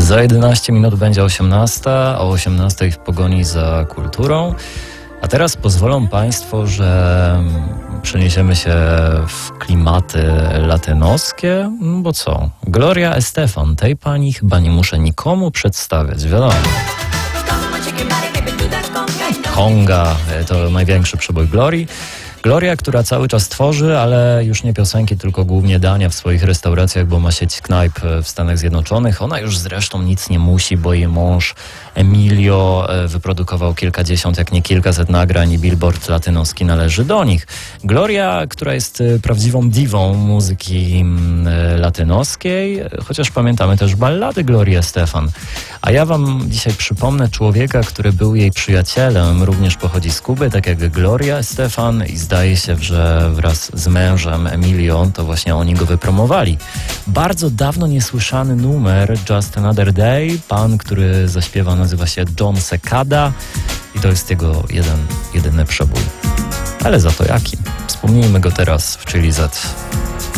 Za 11 minut będzie 18, o 18 w pogoni za kulturą. A teraz pozwolą Państwo, że przeniesiemy się w klimaty latynoskie, bo co? Gloria Estefan, tej pani chyba nie muszę nikomu przedstawiać, wiadomo. Conga to największy przebój Glorii. Gloria, która cały czas tworzy, ale już nie piosenki, tylko głównie dania w swoich restauracjach, bo ma sieć knajp w Stanach Zjednoczonych. Ona już zresztą nic nie musi, bo jej mąż Emilio wyprodukował kilkadziesiąt, jak nie kilkaset nagrań i Billboard latynoski należy do nich. Gloria, która jest prawdziwą diwą muzyki latynoskiej, chociaż pamiętamy też ballady Glorii Estefan. A ja wam dzisiaj przypomnę człowieka, który był jej przyjacielem, również pochodzi z Kuby, tak jak Gloria Estefan i zdaje się, że wraz z mężem Emilio to właśnie oni go wypromowali. Bardzo dawno niesłyszany numer Just Another Day, pan, który zaśpiewa, nazywa się John Secada i to jest jego jedyny przebój. Ale za to jaki? Wspomnijmy go teraz w Chili Z.